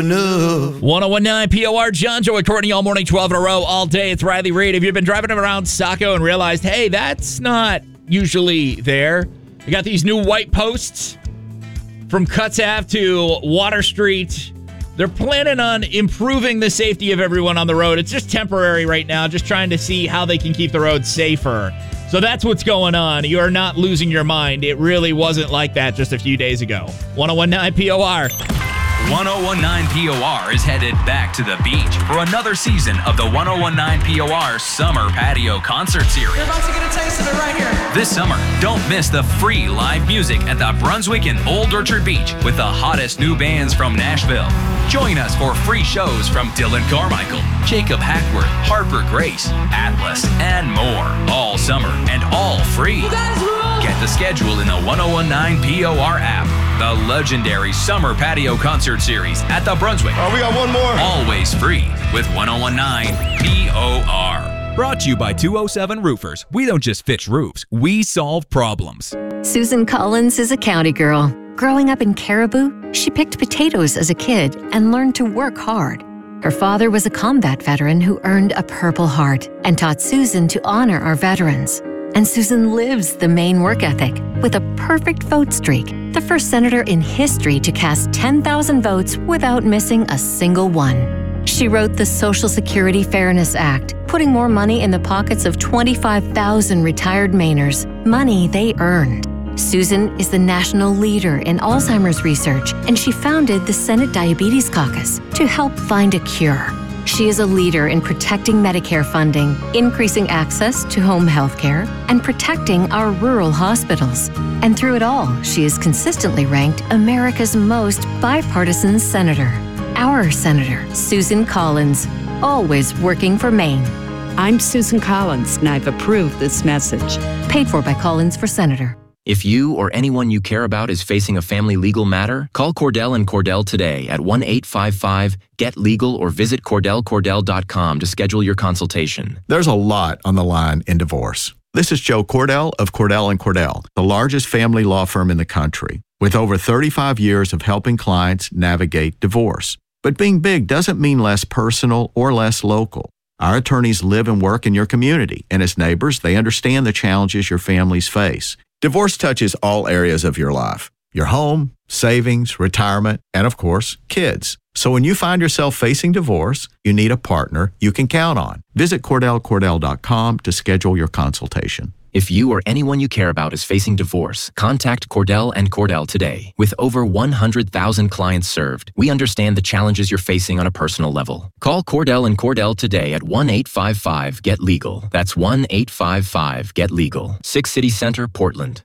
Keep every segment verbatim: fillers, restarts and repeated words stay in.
one oh one point nine P O R, John, Joey, Courtney, all morning, twelve in a row, all day. It's Riley Reid. If you've been driving around Saco and realized, hey, that's not usually there, you got these new white posts from Cuts Ave to Water Street. They're planning on improving the safety of everyone on the road. It's just temporary right now, just trying to see how they can keep the roads safer. So that's what's going on. You are not losing your mind. It really wasn't like that just a few days ago. one oh one point nine P O R. one oh one point nine P O R is headed back to the beach for another season of the one oh one point nine P O R Summer Patio Concert Series. You're about to get a taste of it right here. This summer, don't miss the free live music at the Brunswick and Old Orchard Beach with the hottest new bands from Nashville. Join us for free shows from Dylan Carmichael, Jacob Hackworth, Harper Grace, Atlas, and more. All summer and all free. You guys rule! Get the schedule in the one oh one point nine P O R app. The legendary Summer Patio Concert Series at the Brunswick. Oh, we got one more. Always free with one oh one point nine P O R. Brought to you by two oh seven Roofers. We don't just fix roofs, we solve problems. Susan Collins is a county girl. Growing up in Caribou, she picked potatoes as a kid and learned to work hard. Her father was a combat veteran who earned a Purple Heart and taught Susan to honor our veterans. And Susan lives the Maine work ethic with a perfect vote streak, the first senator in history to cast ten thousand votes without missing a single one. She wrote the Social Security Fairness Act, putting more money in the pockets of twenty-five thousand retired Mainers, money they earned. Susan is the national leader in Alzheimer's research, and she founded the Senate Diabetes Caucus to help find a cure. She is a leader in protecting Medicare funding, increasing access to home health care, and protecting our rural hospitals. And through it all, she is consistently ranked America's most bipartisan senator. Our Senator, Susan Collins, always working for Maine. I'm Susan Collins, and I've approved this message. Paid for by Collins for Senator. If you or anyone you care about is facing a family legal matter, call Cordell and Cordell today at one eight five five get legal or visit cordell cordell dot com to schedule your consultation. There's a lot on the line in divorce. This is Joe Cordell of Cordell and Cordell, the largest family law firm in the country, with over thirty-five years of helping clients navigate divorce. But being big doesn't mean less personal or less local. Our attorneys live and work in your community, and as neighbors, they understand the challenges your families face. Divorce touches all areas of your life, your home, savings, retirement, and of course, kids. So when you find yourself facing divorce, you need a partner you can count on. Visit cordell cordell dot com to schedule your consultation. If you or anyone you care about is facing divorce, contact Cordell and Cordell today. With over one hundred thousand clients served, we understand the challenges you're facing on a personal level. Call Cordell and Cordell today at one eight five five get legal. That's one eight five five get legal. Six City Center, Portland.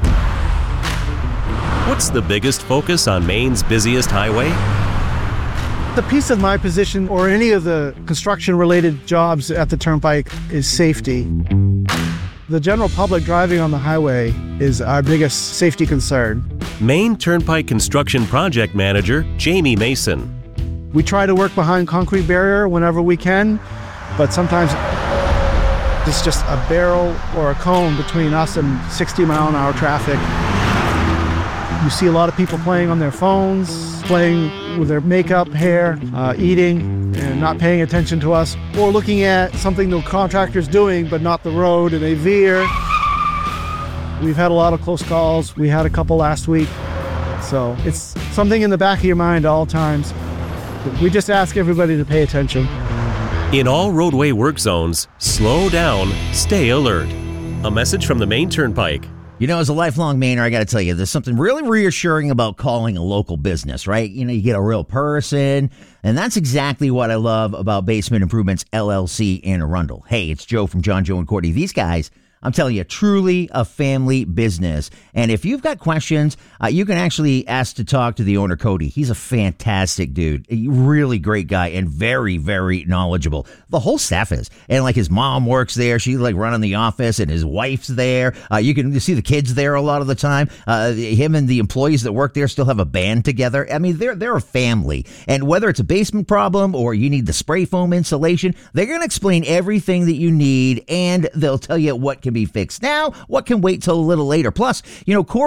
What's the biggest focus on Maine's busiest highway? The piece of my position or any of the construction-related jobs at the Turnpike is safety. The general public driving on the highway is our biggest safety concern. Maine Turnpike Construction Project Manager Jamie Mason. We try to work behind concrete barrier whenever we can, but sometimes it's just a barrel or a cone between us and sixty mile an hour traffic. You see a lot of people playing on their phones, playing with their makeup, hair, uh, eating, and not paying attention to us, or looking at something the contractor's doing but not the road, and they veer. We've had a lot of close calls. We had a couple last week. So it's something in the back of your mind at all times. We just ask everybody to pay attention. In all roadway work zones, slow down, stay alert. A message from the Maine Turnpike. You know, as a lifelong Mainer, I got to tell you, there's something really reassuring about calling a local business, right? You know, you get a real person, and that's exactly what I love about Basement Improvements, L L C in Arundel. Hey, it's Joe from John, Joe, and Courtney. These guys, I'm telling you, truly a family business. And if you've got questions, uh, you can actually ask to talk to the owner, Cody. He's a fantastic dude, a really great guy, and very, very knowledgeable. The whole staff is. And like his mom works there. She's like running the office, and his wife's there. Uh, you can see the kids there a lot of the time. Uh, him and the employees that work there still have a band together. I mean, they're, they're a family. And whether it's a basement problem or you need the spray foam insulation, they're going to explain everything that you need, and they'll tell you what can be fixed now, what can wait till a little later. Plus, you know, Corey